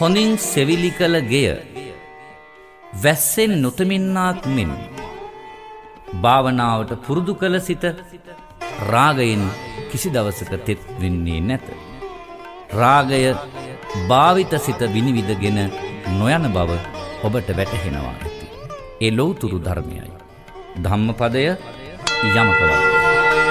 හොඳින් සෙවිලි කළ ගෙය වැස්සෙන් නොතමින්නාක් මෙන් භාවනාවට පුරුදු කළ සිත රාගයෙන් කිසි දවසක තෙත් වෙන්නේ නැත. රාගය භාවිත සිත විනිවිදගෙන නොයන බව ඔබට වැටහෙනවා ඇති. ඒ ලෞතුරු ධර්මයයි. ධම්මපදය යමකවත්.